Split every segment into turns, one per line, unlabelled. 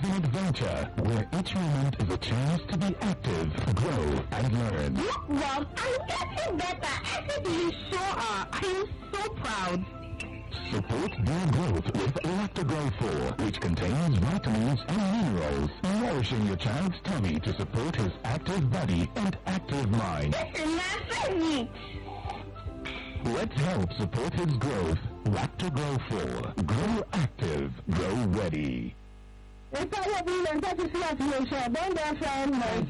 An adventure where each moment is a chance to be active, grow, and learn.
Look, Mom, I'm getting better. Everything you sure are. I'm so proud.
Support their growth with Lactogrow 4, which contains vitamins and minerals, nourishing your child's tummy to support his active body and active mind.
This is my favorite.
Let's help support his growth. Lactogrow 4. Grow active. Grow ready.
Ìpàdé bí ilẹ̀ ń tẹ́tí sí àti iléeṣẹ́ àbẹ́ńdẹ́ fẹ́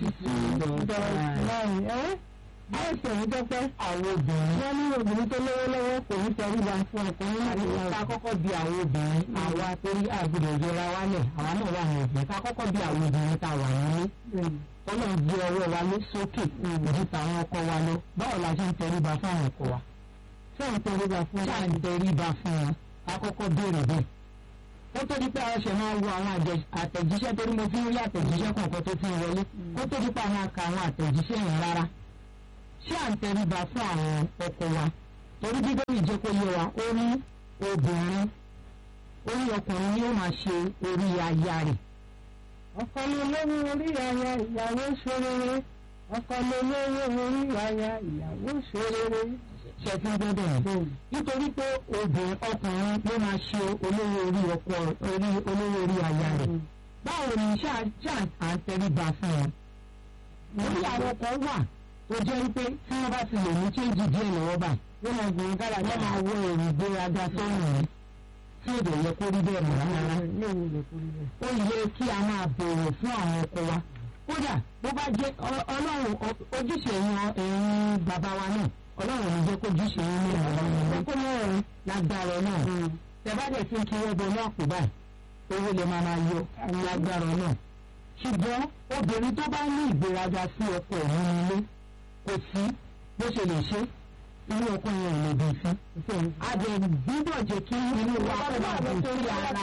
92.9 bẹ́ẹ̀ sọ̀rọ̀ jẹ́pẹ́ àwọn obìnrin wọ́n ní obìnrin tó lówó lọ́wọ́ kò ní tẹríba fún ọkùnrin láti wọ́n. ká kọ́kọ́ bí àwọn obìnrin àwa torí àgbèrè ìjọra wálẹ̀ àwa náà wà ní ọ̀fẹ́ ká kọ́kọ́ bí àwọn obìnrin tá a wà nílé. Ọlọ́run gbé ọwọ́ wa lé sókè ju tàwọn ọkọ wa lọ báwo la ṣe ń tẹríba fún àwọn ọkọ wa. ṣé ń tẹríba fún wọn ká kọ́kọ́ béèrè bẹ́ẹ̀. Kó tó di pé àwọn ṣe máa wo àwọn àtẹ̀jíṣẹ́ torí mo fi ń rí àtẹ̀jíṣẹ́ kọ̀ọ̀kan tó fi ń wọlé kó tó di pé àwọn aka àwọn àtẹ̀jíṣẹ́ yẹn rárá. Ṣé à ń tẹríba fún àwọn ọkọ wa? Torí Bíbélì jẹ́ kó yé wa ó ní obìnrin ó ní ọkùnrin ni ó máa ṣe orí aya rẹ̀. Ọkọ ló lówó orí aya ìyàwó ṣorere. Ọkọ ló lówó orí aya ìyàwó ṣorere. Ṣé ti ń gbọ́dọ̀ yìí? Nítorí pé ọkùnrin ló máa ṣe olówó orí ọkọ olówó orí aya rẹ̀. Báwo ni ṣáà à ń tẹríba fún wọn? Orí àwọn ọkọ wà tó jẹ́ wípé tí wọ́n bá ti lè mú chéńjì díẹ̀ lọ́wọ́ báyìí wọ́n máa gbìyànjú kára ní máa wọ èrò ìgbéraga sọ́run rẹ̀ tí èdè yẹ kó rí bẹ́ẹ̀ mọ̀ rárá. Ó yẹ kí a máa bọ̀wọ̀ fún àwọn ọkọ wa. Kódà bó bá jẹ́ Ọlọ́run ojúṣe ẹ̀yin bàbá wa náà Ọlọ́run ò ní jẹ́ kójú ṣe ń mú ọ̀rọ̀ ọ̀rọ̀ kó mẹ́rin lágbára náà. Tẹ̀bádẹ̀ tí ń kí wọ́n bọ náà kù báyìí owó lè máa yọ lágbára náà. Ṣùgbọ́n obìnrin tó bá ní ìgbéraga sí ọkọ ẹ̀ nínú ilé kò sí bó ṣe lè ṣe inú ọkọ yẹn ò lè bí sí. Adẹ̀ gbúdọ̀ jẹ́ kí inú wa kó máa dùn sí ara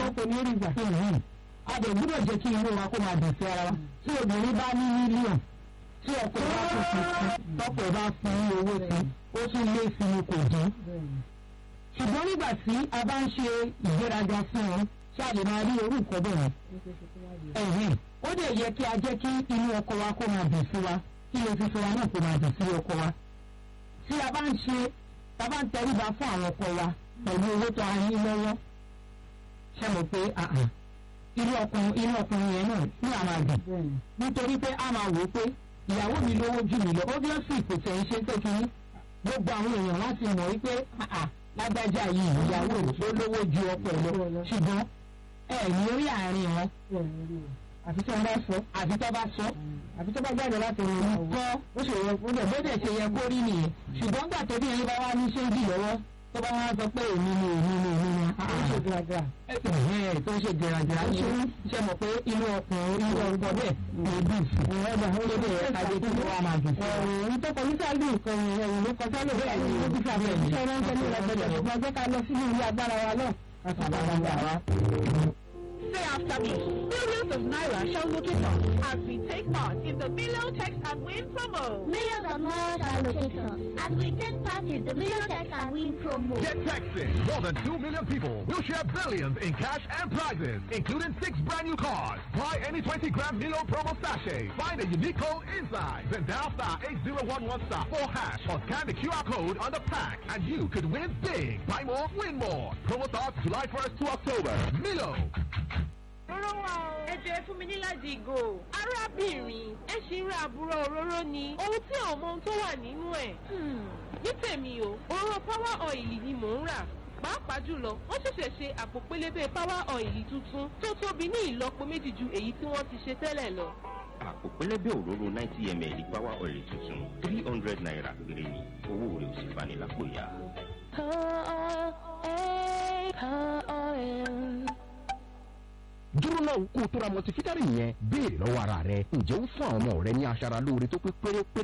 wa. Adẹ̀ gbúdọ̀ jẹ́ kí inú wa kó máa dùn sí ara wa. Tí obìnrin bá ní mílíọ̀nù tí ọkọ bá tún fi sí tọkọ bá fún ní owó sí ó tún lé sí ni kò dín. Ṣùgbọ́n nígbà tí a bá ń ṣe ìgbéraga fún wọn ṣáà lè máa rí orú nǹkan bẹ́ẹ̀. Ó dẹ̀ yẹ kí a jẹ́ kí inú ọkọ wa kó máa dùn sí wa kí lè fi fúnra náà kó máa dùn sí ọkọ wa. Tí a bá ń tẹríba fún àwọn ọkọ wa pẹ̀lú owó tó a ní lọ́wọ́ ṣe mọ̀ pé inú ọkùnrin yẹn náà ní a máa dùn nítorí pé a máa wò ó pé ìyàwó mi lówó jù mí lọ obviously kò tẹ̀ ń ṣe pé kí gbogbo àwọn èèyàn láti mọ̀ wípé lágbájá yìí ìyàwó ló lówó ju ọkọ ẹ̀ lọ ṣùgbọ́n ní orí àárín wọn àfi tí wọ́n bá sọ àfi tó bá sọ àfi tó bá jáde láti ronú kọ́ ó ṣe yẹ kó bẹ́ẹ̀ bẹ́ẹ̀ ṣe yẹ kó rí nìyẹn ṣùgbọ́n gbà tó bí ẹni bá wá ní ṣéǹjì lọ́wọ́ tó bá wá sọ pé èmi ni tó ń ṣe gíragíra tó ń ṣe gíragíra ṣe mọ̀ pé inú ọkùnrin inú ọkọ bẹ́ẹ̀ ló dùn fún ọgbà ó lé bẹ́ẹ̀ kájé tó wá máa dùn fún ọ̀run tó kọ ní sáàlù nǹkan ẹ̀yìn ló kọ sálẹ̀ bẹ́ẹ̀ ni ó ti fàbẹ̀ ìṣẹ́ ránṣẹ́ ní ìrọ̀gbẹ̀dẹ̀ ṣùgbọ́n jẹ́ ká lọ sínú ilé agbára wa náà
Say after me. Millions of Naira shall locate us as we take part in the Million Text and Win promo.
Millions of Naira shall locate us as we take part in the Million Text and Win promo.
Get texting. More than 2 million people will share billions in cash and prizes, including 6 brand new cars. Buy any 20-gram Milo promo sachet. Find a unique code inside. Then dial star 8011 star 4 hash or scan the QR code on the pack and you could win big. Buy more, win more. Promo starts July 1st to October. Milo.
Òróró wa o. Ẹ jẹ́ fún mi ní láti ìgò. Arábìnrin, ẹ ṣì ń ra àbúrò òróró ni. Ohun tí àwọn ọmọ tó wà nínú ẹ̀. Ní tèmi o, òróró power oil ni mò ń rà. Pàápàá jùlọ, wọ́n ṣẹ̀ṣẹ̀ ṣe àpò pélébé power oil tuntun tó tóbi ní ìlọ́po méjì ju èyí tí wọ́n ti ṣe tẹ́lẹ̀ lọ.
Àpò pélébé òróró 90 ml power oil tuntun 300 naira péré ni. Owó rẹ̀ ò sì fani lápò ya.
Dúró náà kó o tó ra multivitamin yẹn béèrè lọ́wọ́ ara rẹ ǹjẹ́ ó fún àwọn ọmọ rẹ ní aṣara lóore tó pé pérépéré